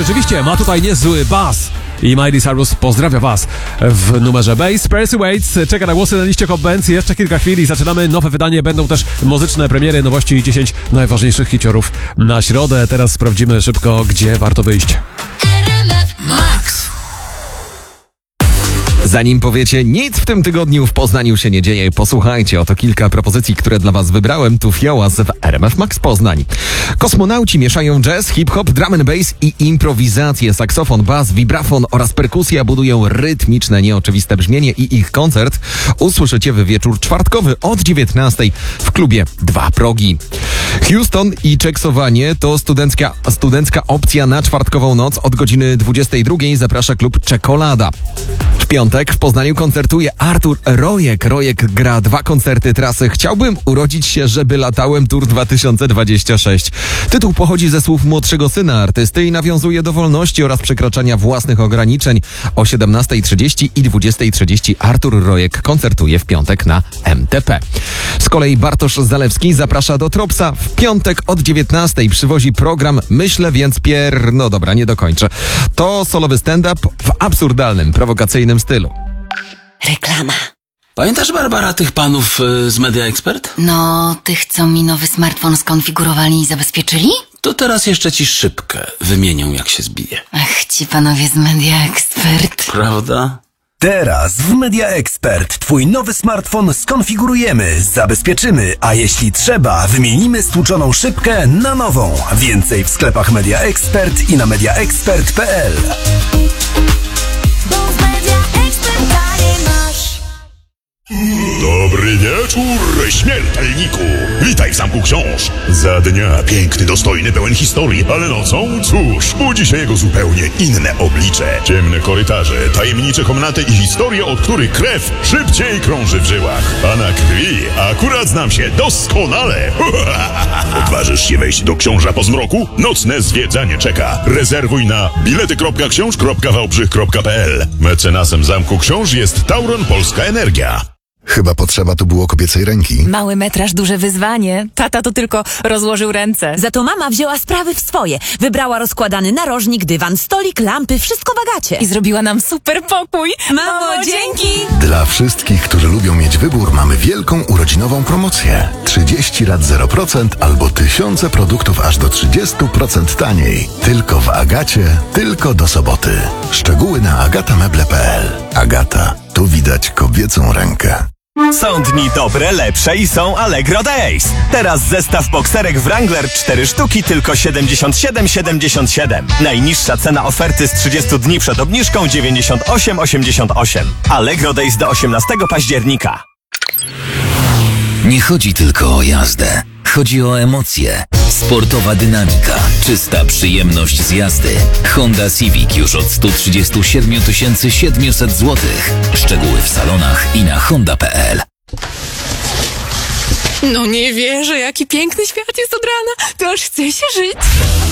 rzeczywiście ma tutaj niezły bas. I Miley Cyrus pozdrawia Was w numerze Bass. Percy Waits czeka na głosy na liście Hot Bands. Jeszcze kilka chwil i zaczynamy nowe wydanie. Będą też muzyczne premiery, nowości i 10 najważniejszych hiciorów na środę. Teraz sprawdzimy szybko, gdzie warto wyjść. Zanim powiecie, nic w tym tygodniu w Poznaniu się nie dzieje, posłuchajcie, oto kilka propozycji, które dla Was wybrałem. Tu Fiołas w RMF Max Poznań. Kosmonauci mieszają jazz, hip-hop, drum and bass i improwizację. Saksofon, bas, vibrafon oraz perkusja budują rytmiczne, nieoczywiste brzmienie i ich koncert usłyszycie w wieczór czwartkowy od 19:00 w klubie Dwa Progi. Houston i Czeksowanie to studencka opcja na czwartkową noc. Od godziny 22:00 zaprasza klub Czekolada. W piątek w Poznaniu koncertuje Artur Rojek. Rojek gra 2 koncerty trasy Chciałbym urodzić się, żeby latałem Tour 2026. Tytuł pochodzi ze słów młodszego syna artysty i nawiązuje do wolności oraz przekraczania własnych ograniczeń. O 17:30 i 20:30 Artur Rojek koncertuje w piątek na MTP. Z kolei Bartosz Zalewski zaprasza do Tropsa. W piątek od 19:00 przywozi program Myślę więc No dobra, nie dokończę. To solowy stand-up w absurdalnym, prowokacyjnym stylu. Reklama. Pamiętasz, Barbara, tych panów z Media Expert? No, tych, co mi nowy smartfon skonfigurowali i zabezpieczyli? To teraz jeszcze ci szybkę wymienią, jak się zbije. Ach, ci panowie z Media Expert. Prawda? Teraz w Media Expert Twój nowy smartfon skonfigurujemy, zabezpieczymy, a jeśli trzeba, wymienimy stłuczoną szybkę na nową. Więcej w sklepach Media Expert i na mediaexpert.pl. Dobry wieczór, śmiertelniku! Witaj w Zamku Książ. Za dnia piękny, dostojny, pełen historii, ale nocą, cóż, budzi się jego zupełnie inne oblicze. Ciemne korytarze, tajemnicze komnaty i historie, od których krew szybciej krąży w żyłach. A na krwi akurat znam się doskonale. Odważysz się wejść do Książa po zmroku? Nocne zwiedzanie czeka. Rezerwuj na bilety.książ.wałbrzych.pl. Mecenasem Zamku Książ jest Tauron Polska Energia. Chyba potrzeba tu było kobiecej ręki. Mały metraż, duże wyzwanie. Tata to tylko rozłożył ręce. Za to mama wzięła sprawy w swoje. Wybrała rozkładany narożnik, dywan, stolik, lampy, wszystko w Agacie. I zrobiła nam super pokój. Mamo, dzięki! Dla wszystkich, którzy lubią mieć wybór, mamy wielką urodzinową promocję. 30 lat 0% albo tysiące produktów aż do 30% taniej. Tylko w Agacie, tylko do soboty. Szczegóły na agatameble.pl. Agata, tu widać kobiecą rękę. Są dni dobre, lepsze i są Allegro Days. Teraz zestaw bokserek Wrangler 4 sztuki tylko 77,77. Najniższa cena oferty z 30 dni przed obniżką 98,88. Allegro Days do 18 października. Nie chodzi tylko o jazdę. Chodzi o emocje. Sportowa dynamika, czysta przyjemność z jazdy. Honda Civic już od 137 700 zł. Szczegóły w salonach i na honda.pl. No nie wierzę, jaki piękny świat jest od rana. To aż chce się żyć.